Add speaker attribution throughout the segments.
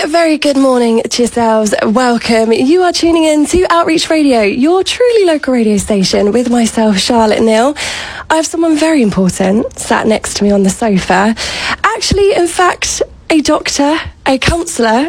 Speaker 1: very good morning to yourselves. Welcome. You are tuning in to Outreach Radio, your truly local radio station, with myself, Charlotte Neal. I have someone very important sat next to me on the sofa. Actually, in fact, a doctor, a counsellor,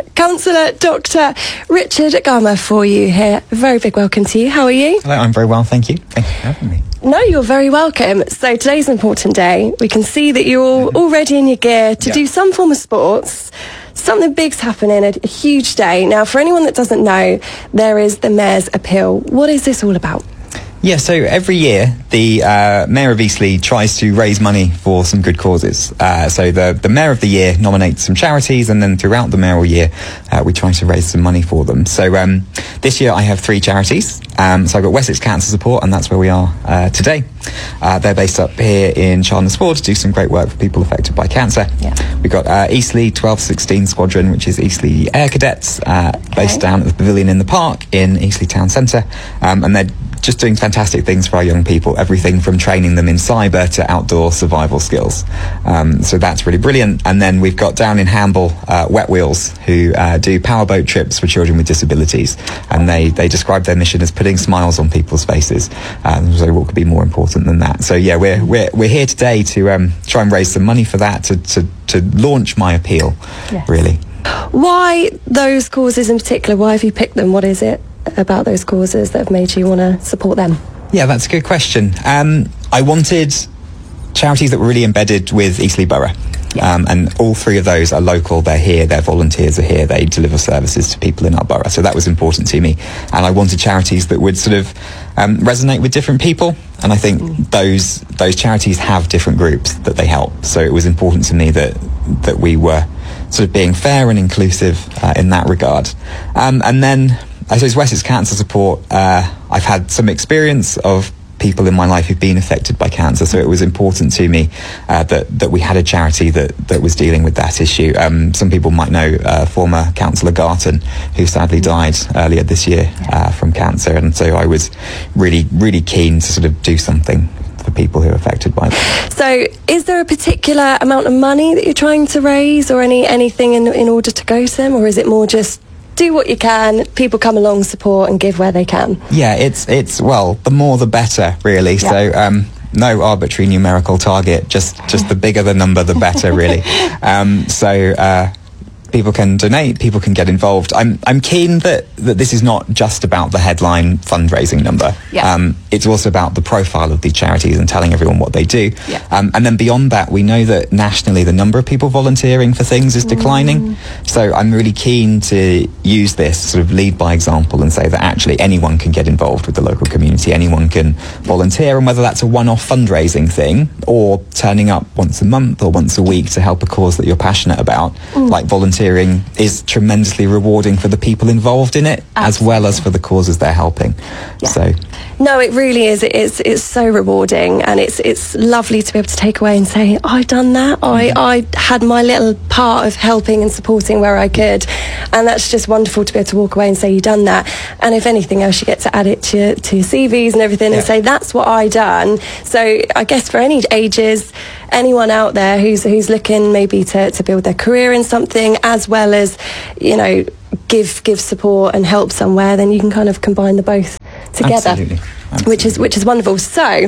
Speaker 1: Dr. Richard Gama for you here. A very big welcome to you. How are you?
Speaker 2: Hello, I'm very well, thank you. Thank you for having me.
Speaker 1: No, you're very welcome. So today's an important day. We can see that you're all ready in your gear to do some form of sports. Something big's happening, a huge day. Now, for anyone that doesn't know, there is the Mayor's Appeal. What is this all about?
Speaker 2: Yeah, so every year the Mayor of Eastleigh tries to raise money for some good causes. So the Mayor of the Year nominates some charities, and then throughout the mayoral year we try to raise some money for them. So this year I have 3 charities. So I've got Wessex Cancer Support, and that's where we are today. They're based up here in Chandler's Ford to do some great work for people affected by cancer. Yeah. We've got Eastleigh 1216 Squadron, which is Eastleigh Air Cadets, based down at the Pavilion in the Park in Eastleigh Town Centre. And they're just doing fantastic things for our young people, everything from training them in cyber to outdoor survival skills. So that's really brilliant. And then we've got down in Hamble, Wet Wheels, who do powerboat trips for children with disabilities. And they describe their mission as putting smiles on people's faces. So what could be more important than that? So yeah, we're here today to try and raise some money for that, to launch my appeal, really. Why
Speaker 1: those causes in particular? Why have you picked them? What is it about those causes that have made you want to support them?
Speaker 2: Yeah, that's a good question. I wanted charities that were really embedded with Eastleigh Borough. And all 3 of those are local. They're here, their volunteers are here, they deliver services to people in our borough. So that was important to me. And I wanted charities that would sort of resonate with different people. And I think those charities have different groups that they help. So it was important to me that we were sort of being fair and inclusive in that regard. And then I suppose Wessex Cancer Support, I've had some experience of people in my life who've been affected by cancer, so it was important to me that we had a charity that was dealing with that issue. Some people might know former Councillor Garton, who sadly died earlier this year from cancer, and so I was really, really keen to sort of do something for people who are affected by that. So
Speaker 1: is there a particular amount of money that you're trying to raise, or anything in order to go to them, or is it more just do what you can, people come along, support and give where they can? Yeah,
Speaker 2: it's well, the more the better, really. Yeah. So no arbitrary numerical target, just the bigger the number the better, really. People can donate, people can get involved. I'm keen that this is not just about the headline fundraising number. Yeah. It's also about the profile of these charities and telling everyone what they do. Yeah. And then beyond that, we know that nationally the number of people volunteering for things is declining. So I'm really keen to use this, sort of lead by example, and say that actually anyone can get involved with the local community, anyone can volunteer, and whether that's a one-off fundraising thing or turning up once a month or once a week to help a cause that you're passionate about, like volunteering is tremendously rewarding for the people involved in it. Absolutely. As well as for the causes they're helping. Yeah. So
Speaker 1: no, it really is. It's so rewarding, and it's lovely to be able to take away and say, I've done that. I had my little part of helping and supporting where I could, and that's just wonderful to be able to walk away and say you've done that. And if anything else, you get to add it to your CVs and everything, and say that's what I done. So I guess for any ages, anyone out there who's looking maybe to build their career in something, as well as, you know, give support and help somewhere, then you can kind of combine the both together.
Speaker 2: Absolutely.
Speaker 1: Which is wonderful. So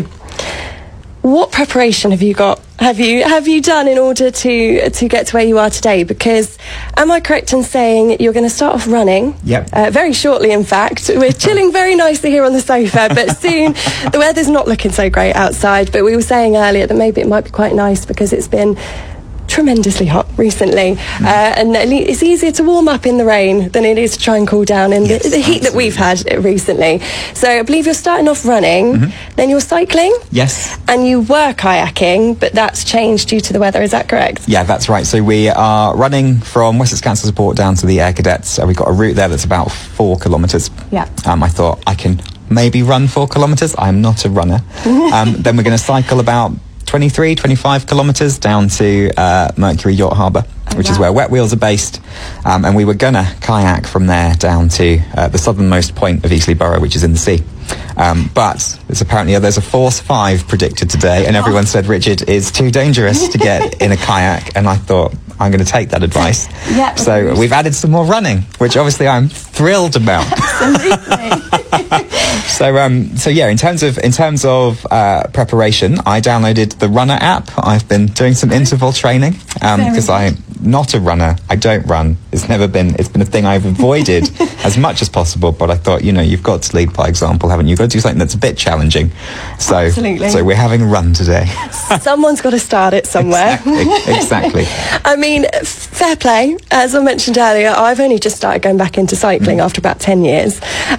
Speaker 1: what preparation have you got? Have you done in order to get to where you are today? Because am I correct in saying you're going to start off running?
Speaker 2: Yep.
Speaker 1: Very shortly, in fact. We're chilling very nicely here on the sofa, but soon the weather's not looking so great outside. But we were saying earlier that maybe it might be quite nice because it's been tremendously hot recently, and it's easier to warm up in the rain than it is to try and cool down in the heat that we've had recently. So I believe you're starting off running, then you're cycling,
Speaker 2: yes,
Speaker 1: and you were kayaking, but that's changed due to the weather. Is that correct?
Speaker 2: Yeah, that's right. So we are running from Wessex Cancer Support down to the Air Cadets. We've got a route there that's about 4 kilometres.
Speaker 1: Yeah.
Speaker 2: I thought I can maybe run 4 kilometres. I'm not a runner. Then we're going to cycle about 25 kilometres down to Mercury Yacht Harbour, which is where Wet Wheels are based, and we were gonna kayak from there down to the southernmost point of Eastleigh Borough, which is in the sea. But it's apparently there's a force 5 predicted today, and everyone said Richard is too dangerous to get in a kayak, and I thought I'm going to take that advice.
Speaker 1: Yeah.
Speaker 2: So we've added some more running, which obviously I'm thrilled about. So yeah, in terms of preparation, I downloaded the Runner app. I've been doing some interval training because I'm not a runner. I don't run. It's been a thing I've avoided as much as possible. But I thought, you've got to lead by example, haven't you? You've got to do something that's a bit challenging. So we're having a run today.
Speaker 1: Someone's got to start it somewhere.
Speaker 2: Exactly.
Speaker 1: I mean, fair play. As I mentioned earlier, I've only just started going back into cycling after about 10 years.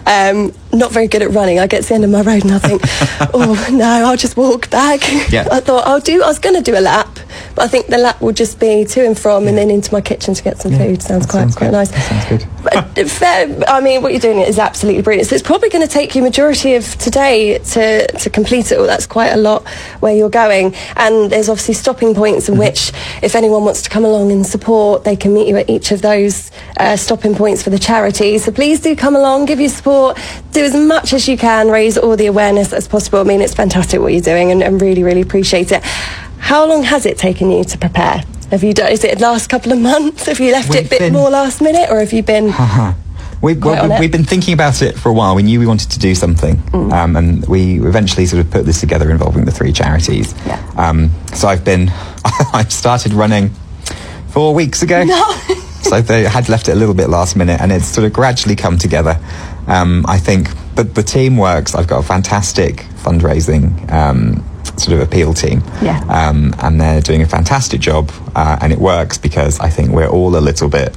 Speaker 1: Not very good at running. I get to the end of my road and I think, oh no, I'll just walk back.
Speaker 2: Yeah.
Speaker 1: I thought I was going to do a lap, but I think the lap will just be to and from and then into my kitchen to get some food. Sounds quite nice.
Speaker 2: That sounds good.
Speaker 1: But fair, I mean, what you're doing is absolutely brilliant. So it's probably going to take you majority of today to complete it all. That's quite a lot where you're going. And there's obviously stopping points in which if anyone wants to come along and support, they can meet you at each of those stopping points for the charity. So please do come along, give your support, do as much as you can, raise all the awareness as possible. I mean, it's fantastic what you're doing and really, really appreciate it. How long has it taken you to prepare? Have you done? Is it the last couple of months? Have you left it a bit more last minute, or have you been?
Speaker 2: We've been thinking about it for a while. We knew we wanted to do something, and we eventually sort of put this together involving the 3 charities.
Speaker 1: Yeah.
Speaker 2: So I started running 4 weeks ago.
Speaker 1: No.
Speaker 2: So they had left it a little bit last minute, and it's sort of gradually come together. I think, but the team works. I've got a fantastic fundraising sort of appeal team, and they're doing a fantastic job, and it works because I think we're all a little bit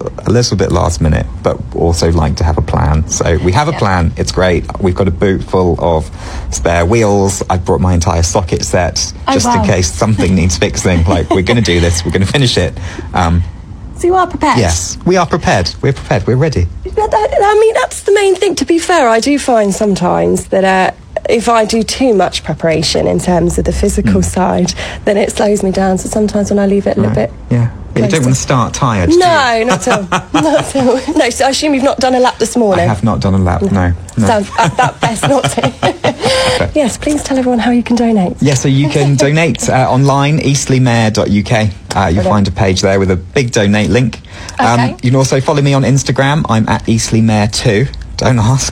Speaker 2: last minute, but also like to have a plan. So we have a plan. It's great. We've got a boot full of spare wheels. I've brought my entire socket set just in case something needs fixing. Like, we're going to do this. We're going to finish it.
Speaker 1: So you are prepared?
Speaker 2: Yes, we are prepared. We're prepared. We're ready.
Speaker 1: I mean, that's the main thing. To be fair, I do find sometimes that if I do too much prepreparation in terms of the physical side, then it slows me down. So sometimes when I leave it a little bit...
Speaker 2: Yeah. But you don't want to start tired,
Speaker 1: No, not at all. Not at all. No, so I assume you've not done a lap this morning?
Speaker 2: I have not done a lap, no.
Speaker 1: Sounds that best not to. Yes, please tell everyone how you can donate.
Speaker 2: Yeah, so you can donate online, eastleigh-mayor.uk. You'll find a page there with a big donate link.
Speaker 1: Okay.
Speaker 2: You can also follow me on Instagram. I'm at eastleigh-mayor2. Don't ask.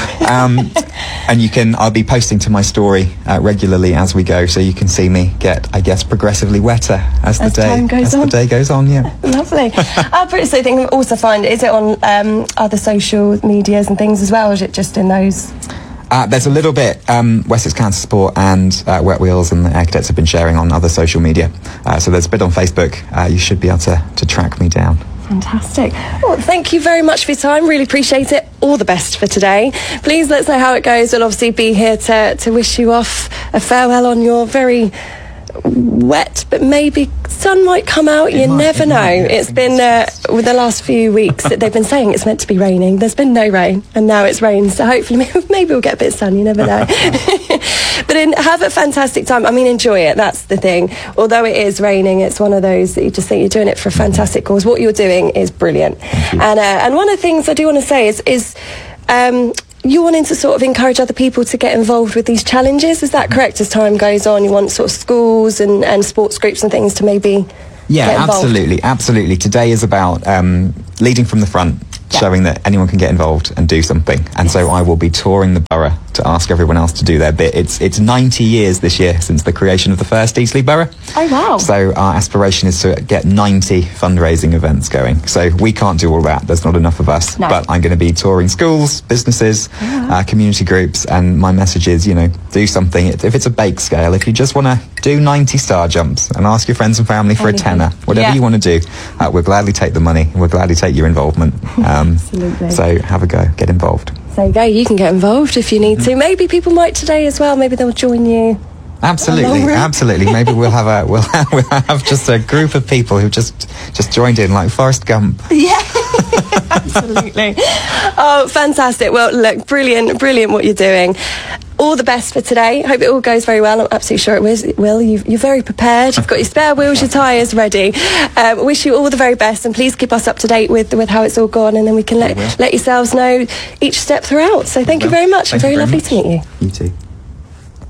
Speaker 2: And I'll be posting to my story regularly as we go, so you can see me get, I guess, progressively wetter as the day goes on. Yeah.
Speaker 1: Lovely. Pretty so thing. Also find, is it on other social medias and things as well, or is it just in those?
Speaker 2: There's a little bit. Wessex Cancer Sport and Wet Wheels and the Air Cadets have been sharing on other social media. So there's a bit on Facebook. You should be able to track me down.
Speaker 1: Fantastic. Well, thank you very much for your time. Really appreciate it. All the best for today. Please let us know how it goes. We'll obviously be here to wish you off a farewell on your very wet, but maybe sun might come out. You never know. It's been with the last few weeks that they've been saying it's meant to be raining. There's been no rain, and now it's rained. So hopefully, maybe we'll get a bit of sun. You never know. But have a fantastic time. I mean, enjoy it. That's the thing. Although it is raining, it's one of those that you just think you're doing it for a fantastic cause. What you're doing is brilliant. And one of the things I do want to say is you're wanting to sort of encourage other people to get involved with these challenges. Is that correct? As time goes on, you want sort of schools and sports groups and things to maybe get involved?
Speaker 2: Absolutely. Today is about leading from the front, showing that anyone can get involved and do something. And so I will be touring the borough to ask everyone else to do their bit. It's 90 years this year since the creation of the first Eastleigh Borough.
Speaker 1: Oh, wow.
Speaker 2: So our aspiration is to get 90 fundraising events going. So we can't do all that. There's not enough of us.
Speaker 1: No.
Speaker 2: But I'm going to be touring schools, businesses, community groups, and my message is, do something. If it's a bake scale, if you just want to do 90 star jumps and ask your friends and family for a tenner, whatever you want to do, we'll gladly take the money. We'll gladly take your involvement.
Speaker 1: Absolutely.
Speaker 2: So have a go, get involved.
Speaker 1: There you go, you can get involved if you need to. Maybe people might today as well. Maybe they'll join you.
Speaker 2: Absolutely. Maybe we'll have just a group of people who just joined in, like Forrest Gump.
Speaker 1: Yeah, absolutely. Oh, fantastic. Well, look, brilliant what you're doing. all the best for today. Hope it all goes very well. I'm absolutely sure it will. You're very prepared. You've got your spare wheels, your tyres ready. Wish you all the very best, and please keep us up to date with how it's all gone, and then we can let yourselves know each step throughout. So thank you very much. Very lovely to meet you.
Speaker 2: You too.